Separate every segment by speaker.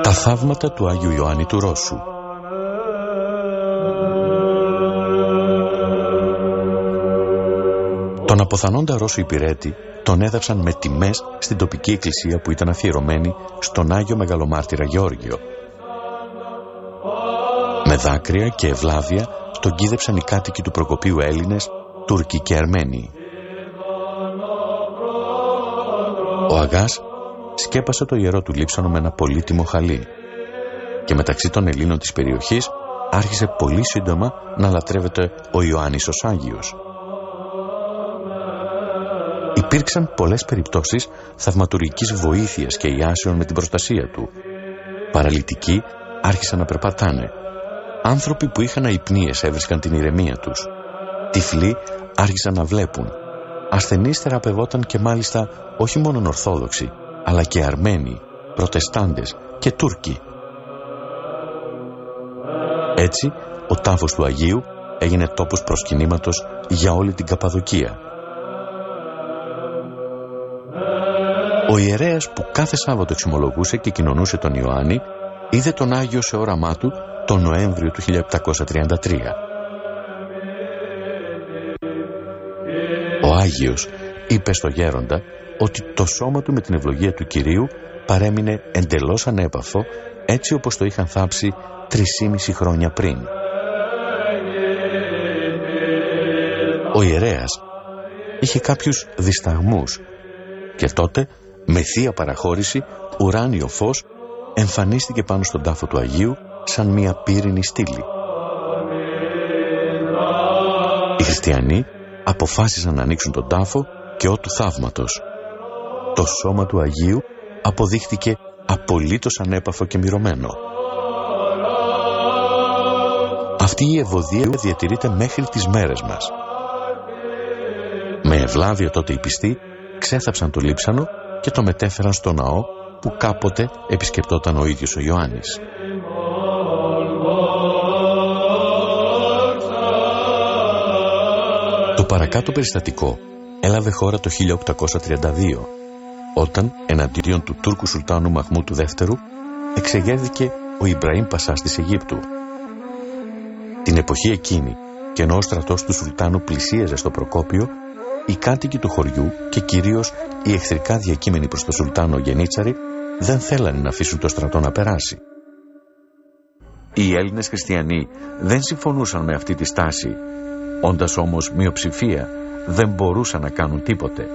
Speaker 1: Τα θαύματα του Άγιου Ιωάννη του Ρώσου. Τον αποθανόντα Ρώσο υπηρέτη τον έδαψαν με τιμές στην τοπική εκκλησία που ήταν αφιερωμένη στον Άγιο Μεγαλομάρτυρα Γεώργιο. Με δάκρυα και ευλάβεια τον κοίδεψαν οι κάτοικοι του Προκοπίου Έλληνες, Τούρκοι και Αρμένοι. Ο Αγάς σκέπασε το ιερό του λείψανο με ένα πολύτιμο χαλί και μεταξύ των Ελλήνων της περιοχής άρχισε πολύ σύντομα να λατρεύεται ο Ιωάννης ως Άγιος. Υπήρξαν πολλές περιπτώσεις θαυματουργικής βοήθειας και ιάσεων με την προστασία του. Παραλυτικοί άρχισαν να περπατάνε. Άνθρωποι που είχαν αϊπνίες έβρισκαν την ηρεμία τους. Τυφλοί άρχισαν να βλέπουν. Ασθενείς θεραπευόταν και μάλιστα όχι μόνο Ορθόδοξοι, αλλά και Αρμένοι, Προτεστάντες και Τούρκοι. Έτσι, ο τάφος του Αγίου έγινε τόπος προσκυνήματος για όλη την Καπαδοκία. Ο ιερέας που κάθε Σάββατο εξομολογούσε και κοινωνούσε τον Ιωάννη είδε τον Άγιο σε όραμά του τον Νοέμβριο του 1733. Ο Άγιος είπε στο γέροντα ότι το σώμα του με την ευλογία του Κυρίου παρέμεινε εντελώς ανέπαφο, έτσι όπως το είχαν θάψει 3,5 χρόνια πριν. Ο ιερέας είχε κάποιους δισταγμούς και τότε με θεία παραχώρηση ουράνιο φως εμφανίστηκε πάνω στον τάφο του Αγίου σαν μια πύρινη στήλη. Οι χριστιανοί αποφάσισαν να ανοίξουν τον τάφο και ό του θαύματος. Το σώμα του Αγίου αποδείχθηκε απολύτως ανέπαφο και μυρωμένο. Αυτή η ευωδία διατηρείται μέχρι τις μέρες μας. Με ευλάβεια τότε οι πιστοί ξέθαψαν το λείψανο και το μετέφεραν στο ναό που κάποτε επισκεπτόταν ο ίδιος ο Ιωάννης. Το παρακάτω περιστατικό έλαβε χώρα το 1832, όταν εναντίον του Τούρκου Σουλτάνου Μαχμούτου δεύτερου εξεγέρθηκε ο Ιμπραήμ Πασάς της Αιγύπτου. Την εποχή εκείνη, και ενώ ο στρατός του Σουλτάνου πλησίαζε στο Προκόπιο, οι κάτοικοι του χωριού και κυρίως οι εχθρικά διακείμενοι προς τον Σουλτάνο Γενίτσαρη δεν θέλανε να αφήσουν το στρατό να περάσει. Οι Έλληνες χριστιανοί δεν συμφωνούσαν με αυτή τη στάση, όντας όμως μειοψηφία δεν μπορούσαν να κάνουν τίποτε.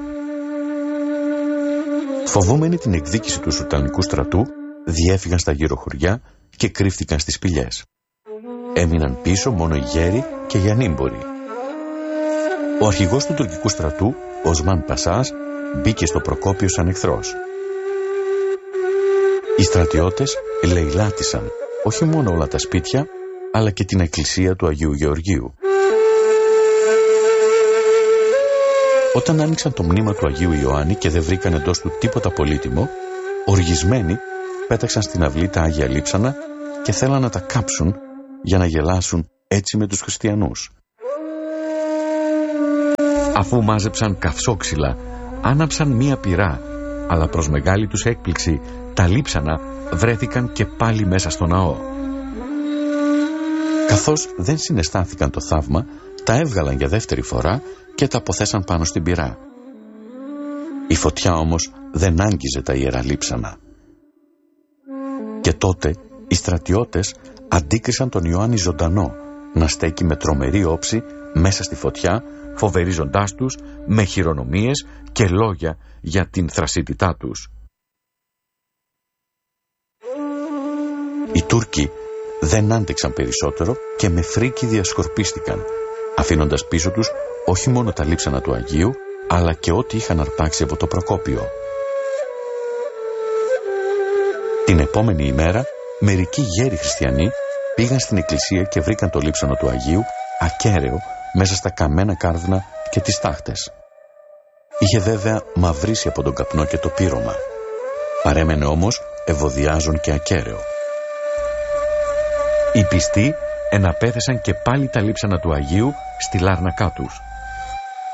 Speaker 1: Φοβούμενοι την εκδίκηση του Σουλτανικού στρατού, διέφυγαν στα γύρω χωριά και κρύφτηκαν στις σπηλιές. Έμειναν πίσω μόνο οι γέροι και οι ανήμποροι. Ο αρχηγός του τουρκικού στρατού, Οσμάν Πασάς, μπήκε στο Προκόπιο σαν εχθρός. Οι στρατιώτες λαιλάτισαν όχι μόνο όλα τα σπίτια, αλλά και την εκκλησία του Αγίου Γεωργίου. Όταν άνοιξαν το μνήμα του Αγίου Ιωάννη και δεν βρήκαν εντός του τίποτα πολύτιμο, οργισμένοι πέταξαν στην αυλή τα Άγια Λείψανα και θέλαν να τα κάψουν για να γελάσουν έτσι με τους χριστιανούς. Αφού μάζεψαν καυσόξυλα, άναψαν μία πυρά, αλλά προς μεγάλη τους έκπληξη τα λείψανα βρέθηκαν και πάλι μέσα στο ναό. Καθώς δεν συναισθάνθηκαν το θαύμα, τα έβγαλαν για δεύτερη φορά και τα αποθέσαν πάνω στην πυρά. Η φωτιά όμως δεν άγγιζε τα ιερά λείψανα. Και τότε οι στρατιώτες αντίκρισαν τον Ιωάννη ζωντανό να στέκει με τρομερή όψη μέσα στη φωτιά, φοβερίζοντάς τους με χειρονομίες και λόγια για την θρασίτητά τους. Οι Τούρκοι δεν άντεξαν περισσότερο και με φρίκη διασκορπίστηκαν, αφήνοντας πίσω τους όχι μόνο τα λείψανα του Αγίου, αλλά και ό,τι είχαν αρπάξει από το Προκόπιο. Την επόμενη ημέρα, μερικοί γέροι χριστιανοί πήγαν στην εκκλησία και βρήκαν το λείψανο του Αγίου ακέραιο μέσα στα καμένα κάρδουνα και τις τάχτες. Είχε βέβαια μαυρίσει από τον καπνό και το πύρωμα. Παρέμενε όμως ευωδιάζον και ακέραιο. Οι πιστοί εναπέθεσαν και πάλι τα λείψανα του Αγίου στη λάρνακά τους.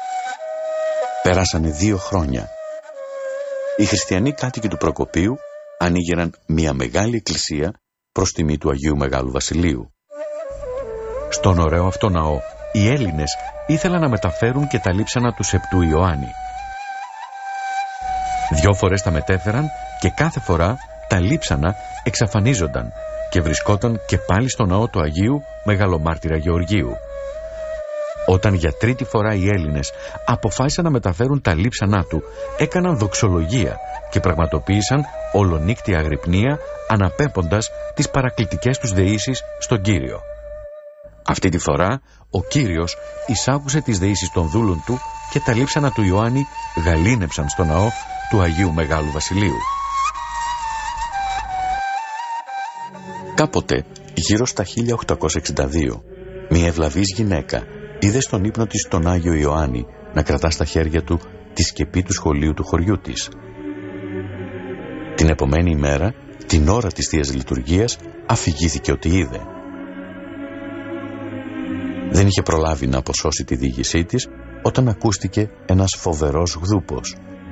Speaker 1: Πέρασανε 2 χρόνια. Οι χριστιανοί κάτοικοι του Προκοπίου ανοίγεραν μια μεγάλη εκκλησία προς τιμή του Αγίου Μεγάλου Βασιλείου. Στον ωραίο αυτό ναό, οι Έλληνες ήθελαν να μεταφέρουν και τα λείψανα του Σεπτού Ιωάννη. 2 φορές τα μετέφεραν και κάθε φορά τα λείψανα εξαφανίζονταν και βρισκόταν και πάλι στο ναό του Αγίου Μεγαλομάρτυρα Γεωργίου. Όταν για 3η φορά οι Έλληνες αποφάσισαν να μεταφέρουν τα λείψανά του, έκαναν δοξολογία και πραγματοποίησαν ολονύκτια αγρυπνία, αναπέμποντας τις παρακλητικές τους δεήσεις στον Κύριο. Αυτή τη φορά ο Κύριος εισάκουσε τις δεήσεις των δούλων του και τα λείψανα του Ιωάννη γαλήνεψαν στο ναό του Αγίου Μεγάλου Βασιλείου. Κάποτε, γύρω στα 1862, μια ευλαβής γυναίκα είδε στον ύπνο της τον Άγιο Ιωάννη να κρατά στα χέρια του τη σκεπή του σχολείου του χωριού της. Την επομένη ημέρα, την ώρα της Θείας Λειτουργίας, αφηγήθηκε ότι είδε. Δεν είχε προλάβει να αποσώσει τη διήγησή της όταν ακούστηκε ένας φοβερός γδούπος.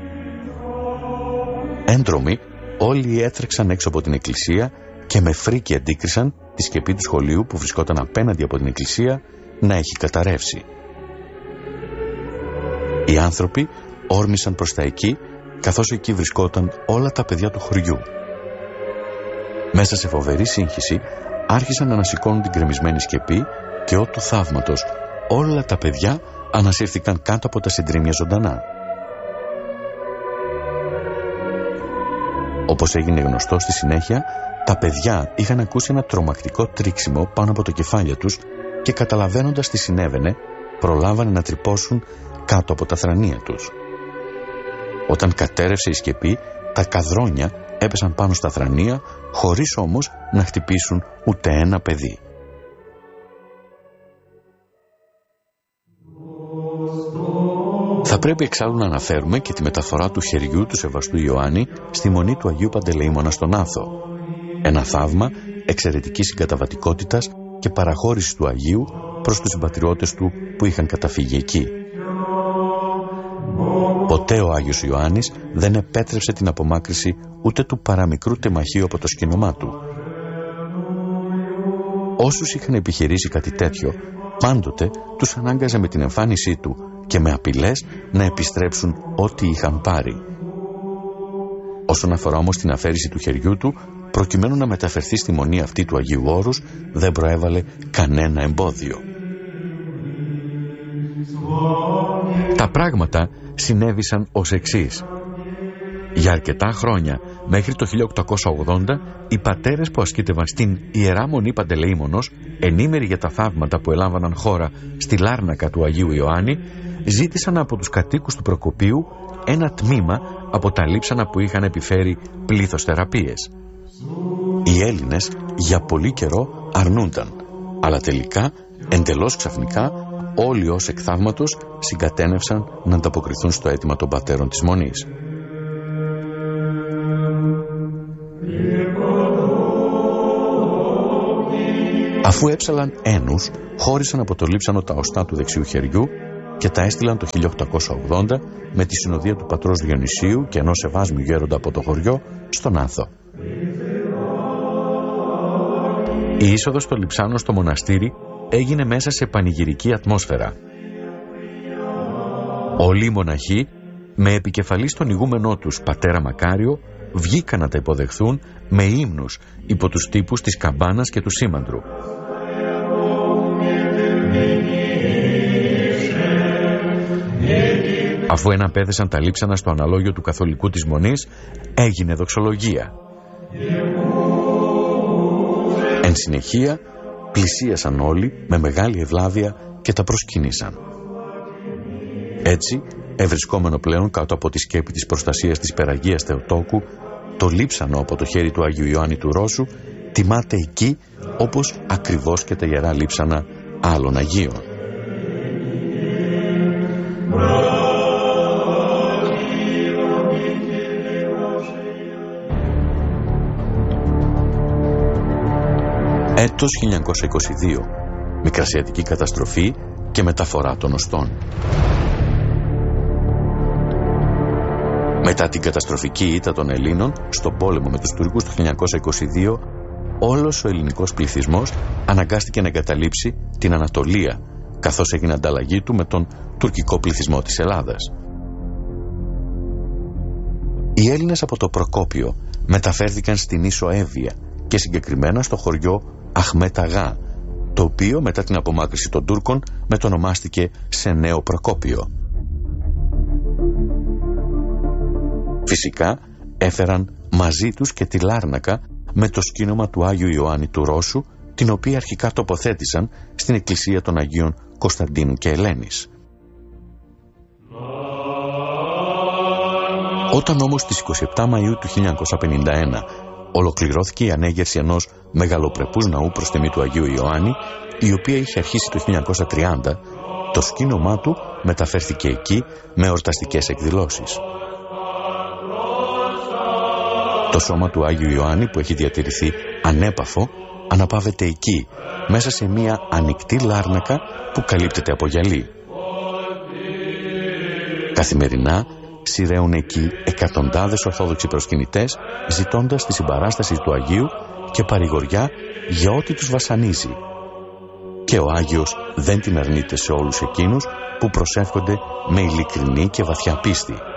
Speaker 1: Έντρομοι, όλοι έτρεξαν έξω από την εκκλησία και με φρίκη αντίκρισαν τη σκεπή του σχολείου που βρισκόταν απέναντι από την εκκλησία να έχει καταρρεύσει. Οι άνθρωποι όρμησαν προς τα εκεί, καθώς εκεί βρισκόταν όλα τα παιδιά του χωριού. Μέσα σε φοβερή σύγχυση άρχισαν να ανασηκώνουν την γκρεμισμένη σκεπή και ό του θαύματος όλα τα παιδιά ανασύρθηκαν κάτω από τα συντρίμμια ζωντανά. Όπως έγινε γνωστό στη συνέχεια, τα παιδιά είχαν ακούσει ένα τρομακτικό τρίξιμο πάνω από το κεφάλια τους και καταλαβαίνοντας τι συνέβαινε, προλάβανε να τρυπώσουν κάτω από τα θρανία τους. Όταν κατέρευσε η σκεπή, τα καδρόνια έπεσαν πάνω στα θρανία, χωρίς όμως να χτυπήσουν ούτε ένα παιδί. Θα πρέπει εξάλλου να αναφέρουμε και τη μεταφορά του χεριού του Σεβαστού Ιωάννη στη μονή του Αγίου Παντελεήμωνα στον Άθο. Ένα θαύμα εξαιρετικής συγκαταβατικότητας και παραχώρησης του Αγίου προς τους συμπατριώτες του που είχαν καταφύγει εκεί. Ποτέ ο Άγιος Ιωάννης δεν επέτρεψε την απομάκρυση ούτε του παραμικρού τεμαχίου από το σκήνωμά του. Όσους είχαν επιχειρήσει κάτι τέτοιο, πάντοτε τους ανάγκαζε με την εμφάνισή του και με απειλές να επιστρέψουν ό,τι είχαν πάρει. Όσον αφορά όμως την αφαίρεση του χεριού του, προκειμένου να μεταφερθεί στη μονή αυτή του Αγίου Όρους, δεν προέβαλε κανένα εμπόδιο. Τα πράγματα συνέβησαν ως εξής. Για αρκετά χρόνια, μέχρι το 1880, οι πατέρες που ασκήτευαν στην Ιερά Μονή Παντελεήμωνος, ενήμεροι για τα θαύματα που ελάμβαναν χώρα στη Λάρνακα του Αγίου Ιωάννη, ζήτησαν από τους κατοίκους του Προκοπίου ένα τμήμα από τα λείψανα που είχαν επιφέρει πλήθος θεραπείες. Οι Έλληνες για πολύ καιρό αρνούνταν, αλλά τελικά, εντελώς ξαφνικά, όλοι ως εκ θαύματος συγκατένευσαν να ανταποκριθούν στο αίτημα των πατέρων της Μονής. Αφού έψαλαν ένους, χώρισαν από το λείψανο τα οστά του δεξιού χεριού και τα έστειλαν το 1880 με τη συνοδεία του πατρός Διονυσίου και ενός ευάσμιου γέροντα από το χωριό στον Άθο. Η είσοδος στο λειψάνο στο μοναστήρι έγινε μέσα σε πανηγυρική ατμόσφαιρα. Όλοι οι μοναχοί, με επικεφαλή στον ηγούμενό τους πατέρα Μακάριο, βγήκαν να τα υποδεχθούν με ύμνους υπό τους τύπους της καμπάνας και του σήμαντρου. Αφού εναπέθεσαν τα λείψανα στο αναλόγιο του καθολικού της Μονής, έγινε δοξολογία. Εν συνεχεία, πλησίασαν όλοι με μεγάλη ευλάβεια και τα προσκύνησαν. Έτσι, ευρισκόμενο πλέον κάτω από τη σκέπη της προστασίας της Περαγίας Θεοτόκου, το λείψανο από το χέρι του Αγίου Ιωάννη του Ρώσου τιμάται εκεί όπως ακριβώς και τα ιερά λείψανα άλλων Αγίων. Έτος 1922. Μικρασιατική καταστροφή και μεταφορά των οστών. Μετά την καταστροφική ήττα των Ελλήνων στον πόλεμο με τους Τούρκους το 1922, όλος ο ελληνικός πληθυσμός αναγκάστηκε να εγκαταλείψει την Ανατολία, καθώς έγινε ανταλλαγή του με τον τουρκικό πληθυσμό της Ελλάδας. Οι Έλληνες από το Προκόπιο μεταφέρθηκαν στην Ίσο Εύβοια και συγκεκριμένα στο χωριό Αχμέτ-Αγά, το οποίο μετά την απομάκρυνση των Τούρκων μετονομάστηκε σε Νέο Προκόπιο. Φυσικά έφεραν μαζί τους και τη Λάρνακα με το σκήνομα του Άγιου Ιωάννη του Ρώσου, την οποία αρχικά τοποθέτησαν στην εκκλησία των Αγίων Κωνσταντίνου και Ελένης. Όταν όμως στις 27 Μαΐου του 1951 ολοκληρώθηκε η ανέγερση ενός μεγαλοπρεπούς ναού προς τιμή του Αγίου Ιωάννη, η οποία είχε αρχίσει το 1930, το σκήνομά του μεταφέρθηκε εκεί με εορταστικές εκδηλώσεις. Το σώμα του Άγιου Ιωάννη, που έχει διατηρηθεί ανέπαφο, αναπαύεται εκεί, μέσα σε μια ανοιχτή λάρνακα που καλύπτεται από γυαλί. Καθημερινά σειραίουν εκεί εκατοντάδες Ορθόδοξοι προσκυνητές, ζητώντας τη συμπαράσταση του Αγίου και παρηγοριά για ό,τι τους βασανίζει. Και ο Άγιος δεν την αρνείται σε όλους εκείνους που προσεύχονται με ειλικρινή και βαθιά πίστη.